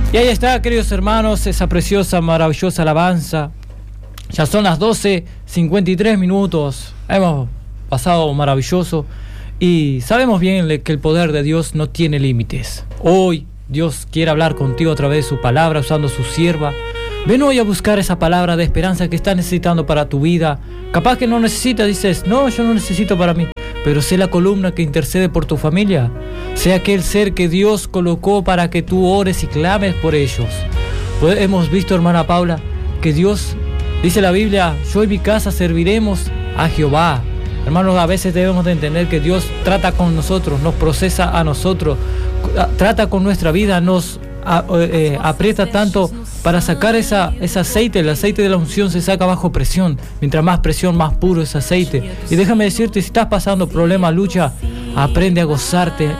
Y ahí está, queridos hermanos, esa preciosa, maravillosa alabanza. Ya son las 12:53 minutos. Hemos pasado maravilloso. Y sabemos bien que el poder de Dios no tiene límites. Hoy Dios quiere hablar contigo a través de su palabra, usando su sierva. Ven hoy a buscar esa palabra de esperanza que estás necesitando para tu vida. Capaz que no necesitas, dices, no, yo no necesito para mí. Pero sé la columna que intercede por tu familia. Sé aquel ser que Dios colocó para que tú ores y clames por ellos. Pues hemos visto, hermana Paula, que Dios, dice la Biblia, yo y mi casa serviremos a Jehová. Hermanos, a veces debemos de entender que Dios trata con nosotros, nos procesa a nosotros, trata con nuestra vida, nos aprieta tanto para sacar ese aceite. El aceite de la unción se saca bajo presión. Mientras más presión, más puro ese aceite. Y déjame decirte, si estás pasando problemas, lucha, aprende a gozarte